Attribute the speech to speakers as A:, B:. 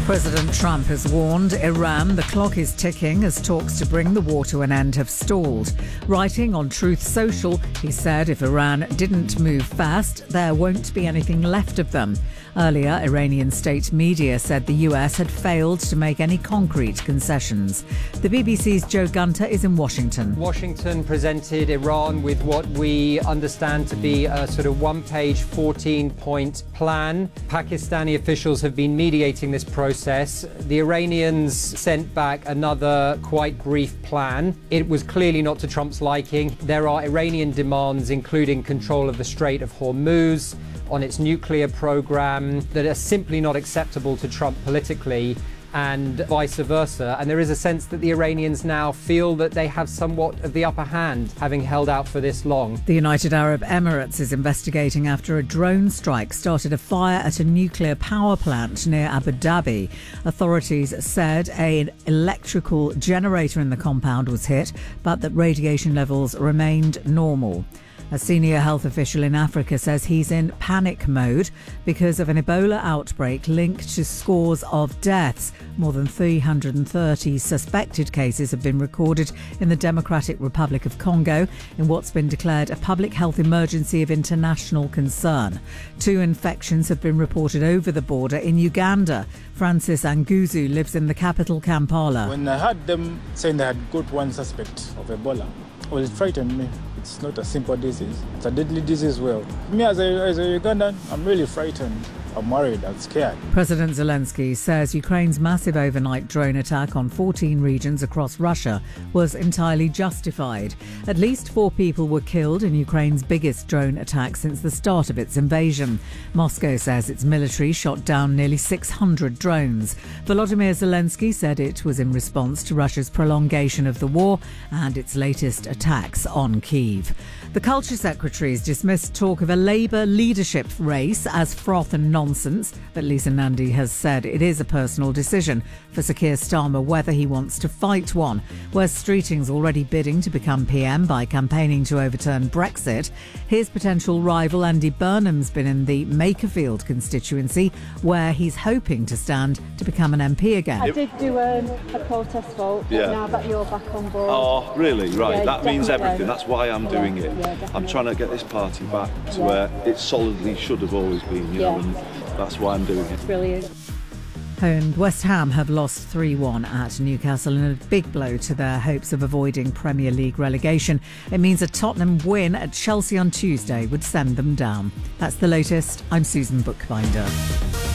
A: President Trump has warned Iran the clock is ticking as talks to bring the war to an end have stalled. Writing on Truth Social, he said if Iran didn't move fast, there won't be anything left of them. Earlier, Iranian state media said the US had failed to make any concrete concessions. The BBC's Joe Gunter is in Washington.
B: Washington presented Iran with what we understand to be a sort of one-page, 14-point plan. Pakistani officials have been mediating this process. The Iranians sent back another quite brief plan. It was clearly not to Trump's liking. There are Iranian demands, including control of the Strait of Hormuz, on its nuclear program, that are simply not acceptable to Trump politically, and vice versa. And there is a sense that the Iranians now feel that they have somewhat of the upper hand, having held out for this long.
A: The United Arab Emirates is investigating after a drone strike started a fire at a nuclear power plant near Abu Dhabi. Authorities said an electrical generator in the compound was hit, but that radiation levels remained normal. A senior health official in Africa says he's in panic mode because of an Ebola outbreak linked to scores of deaths. More than 330 suspected cases have been recorded in the Democratic Republic of Congo in what's been declared a public health emergency of international concern. 2 infections have been reported over the border in Uganda. Francis Anguzu lives in the capital, Kampala.
C: When I heard them saying they had got one suspect of Ebola, well, it frightened me. It's not a simple disease. It's a deadly disease as well. Me as a Ugandan, I'm really frightened. I'm worried, I'm scared.
A: President Zelensky says Ukraine's massive overnight drone attack on 14 regions across Russia was entirely justified. At least 4 people were killed in Ukraine's biggest drone attack since the start of its invasion. Moscow says its military shot down nearly 600 drones. Volodymyr Zelensky said it was in response to Russia's prolongation of the war and its latest attacks on Kyiv. The Culture Secretary has dismissed talk of a Labour leadership race as froth and nonsense, but Lisa Nandy has said it is a personal decision for Sir Keir Starmer whether he wants to fight one. Wes Streeting's already bidding to become PM by campaigning to overturn Brexit. His potential rival Andy Burnham's been in the Makerfield constituency, where he's hoping to stand to become an MP again.
D: I did do a protest vote, but now that you're back on board...
E: Oh, really? Right,
D: yeah,
E: that means everything. That's why I'm doing it. I'm trying to get this party back to where it solidly should have always been, you know, and that's why I'm doing it.
D: Brilliant.
A: And West Ham have lost 3-1 at Newcastle in a big blow to their hopes of avoiding Premier League relegation. It means a Tottenham win at Chelsea on Tuesday would send them down. That's the latest. I'm Susan Bookbinder.